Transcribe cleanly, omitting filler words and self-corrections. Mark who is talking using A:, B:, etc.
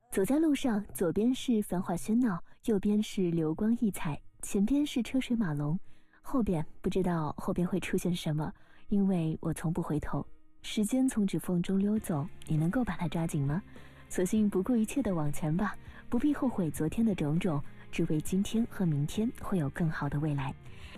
A: 走在路上，左边是繁华喧闹，右边是流光溢彩，前边是车水马龙，后边不知道后边会出现什么，因为我从不回头。时间从指缝中溜走，你能够把它抓紧吗？索性不顾一切地往前吧，不必后悔昨天的种种，只为今天和明天会有更好的未来。